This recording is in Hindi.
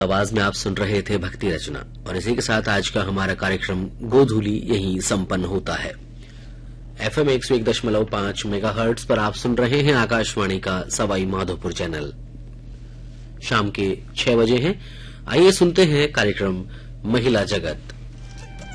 आवाज में आप सुन रहे थे भक्ति रचना और इसी के साथ आज का हमारा कार्यक्रम गोधूली यहीं संपन्न होता है। FM 101.5 मेगाहर्ट्ज पर आप सुन रहे हैं आकाशवाणी का सवाई माधोपुर चैनल। शाम के 6 बजे हैं। आइए सुनते हैं कार्यक्रम महिला जगत।